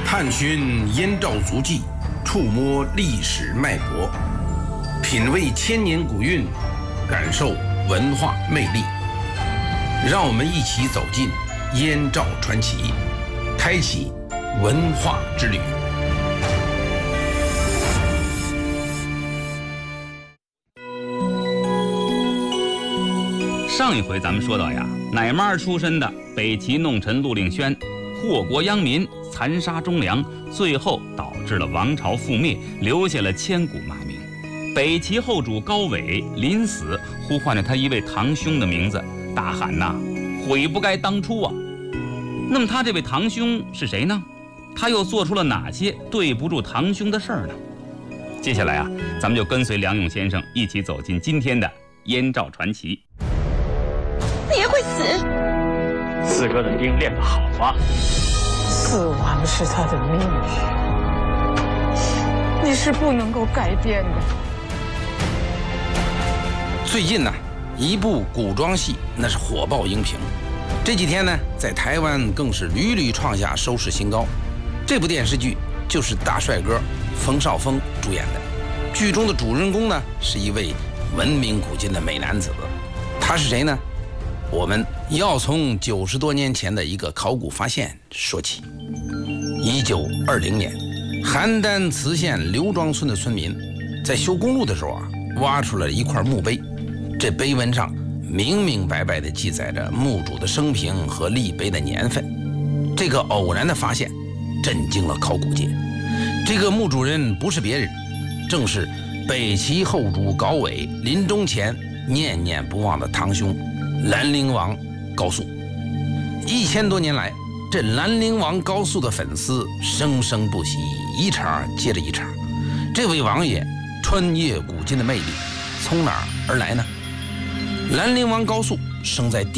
探寻燕赵足迹，触摸历史脉搏，品味千年古韵，感受文化魅力。让我们一起走进燕赵传奇，开启文化之旅。 上一回咱们说到呀，奶妈出身的北齐弄臣陆令轩祸国殃民，残杀忠良，最后导致了王朝覆灭，留下了千古骂名。北齐后主高纬临死，呼唤着他一位堂兄的名字，大喊呐：“悔不该当初啊！”那么他这位堂兄是谁呢？他又做出了哪些对不住堂兄的事儿呢？接下来啊，咱们就跟随梁勇先生一起走进今天的燕赵传奇。 你也会死。 四哥的兵练得好啊！ 死亡是他的命运，你是不能够改变的。 最近呢，一部古装戏那是火爆荧屏，这几天呢，在台湾更是屡屡创下收视新高。这部电视剧就是大帅哥冯绍峰主演的，剧中的主人公呢是一位闻名古今的美男子。他是谁呢？我们要从90多年前的一个考古发现说起。1920年，邯郸磁县刘庄村的村民在修公路的时候啊，挖出了一块墓碑。这碑文上明明白白地记载着墓主的生平和立碑的年份。这个偶然的发现震惊了考古界。这个墓主人不是别人，正是北齐后主高纬临终前念念不忘的堂兄兰陵王高肃。1000多年来，这兰陵王高肃的粉丝生生不息，一场接着一场。这位王爷穿越古今的魅力从哪儿而来呢？兰陵王高肃生在